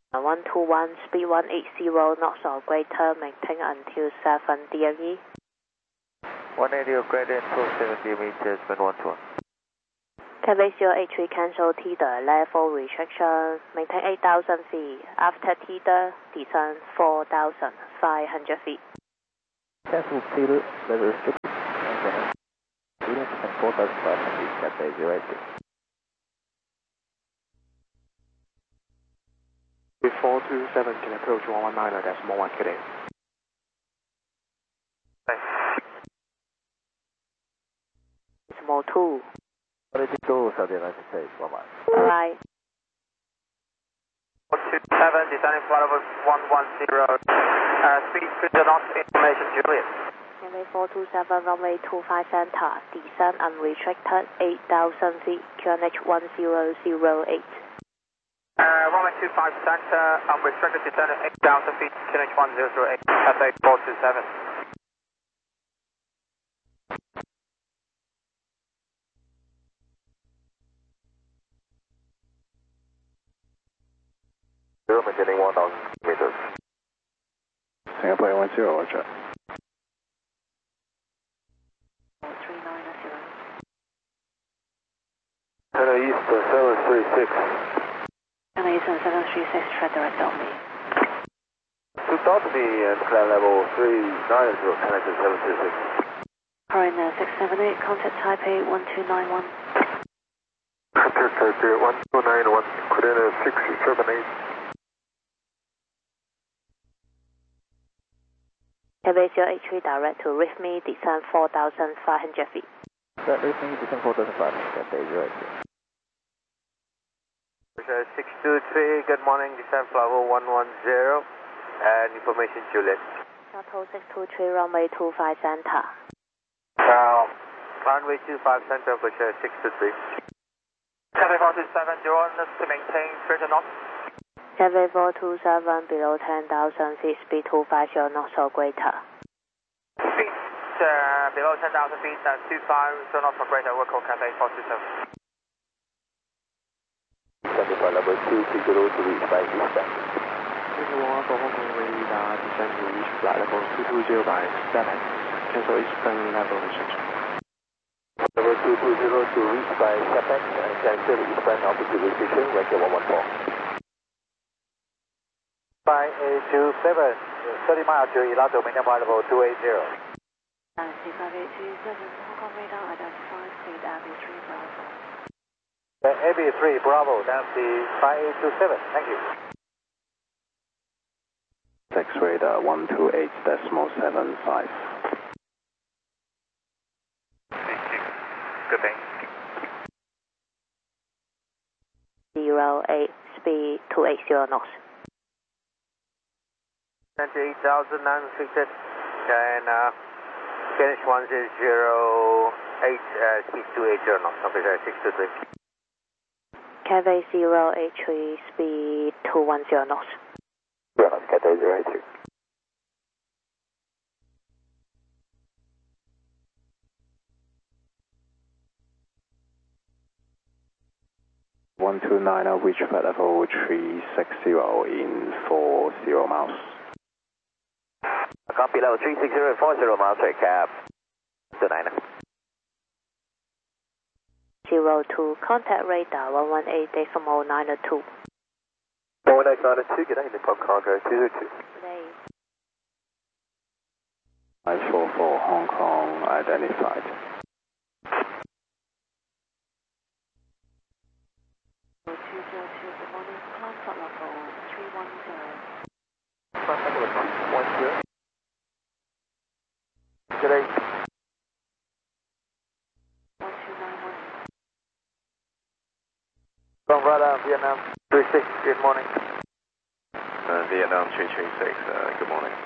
121, speed 180 knots or greater, maintain until 7 DME. 180 or greater until 70 meters, wind 121. Cathay 083 cancel TDR, level restriction, maintain 8,000 feet. After TDR, descend 4,500 feet. Cancel TDR, level restriction, and 4,500 feet, Cathay 083. 427 can approach 119.1 Cathay. Small 2. Quality go, South United States, 1 mile. Alright. 427, descending flight over 110, speed 3 knots, information Juliet. Cathay 427, runway 25 center, descend unrestricted 8,000 feet, QNH 1008. Runway 25 center, unrestricted descending 8,000 feet, QNH 1008, Cathay 427. Maintaining 1,000 meters. Singapore 10, roger. 3990. Hello, East 736. Cathay Eastern 736, tread direct on me. To start me and climb level 390, connected 736. Foreigner 678, contact Taipei 1291. Contact Taipei 1291, coordinate 678. Cathay 083 direct to RIFME, descend 4,500 feet. That RIFME, descend 4,500, Cathay 083. 623, good morning, descend flight 110, and information Juliet. Shuttle 623, runway 25 center. Runway 25 center, Butcher 623. Cathay 427, you're on to maintain 3 knots. Cathay 427, below 10,000 feet, speed 250 knots or greater. Speed below 10,000 feet, 25 knots or greater, we'll call Cathay 427. Flight level 230 to reach by eastbound. This is 1 for Hong Kong radar, descend to reach flight level 220 by 7. Cancel eastbound level restriction. Level 220 to reach by 7 and cancel eastbound altitude restriction, Rankin 114. 5827, 30 miles to Ilado, maintain flight level 280. Nancy 5827, Hong Kong radar identified, speed AB3 Bravo. AB3 Bravo, Nancy 5827, thank you. X radar 128.75. Good day. 08, speed 280 knots. 98,900 and finish 1008, speed 280 knots, officer 623. Cathay 083, speed 210 knots. Yeah, Cathay 083. Reach flight level 360 in 40 miles. Copy level 360 40 miles, right cap. 29. 02, contact radar 118.92. 118.92, good day, Nippon Cargo 202. Today. 544 Hong Kong identified. Good morning, comfort level 310. Comfort level 310. Good day. 1291. From radar, Vietnam 36, good morning. Vietnam 336, good morning.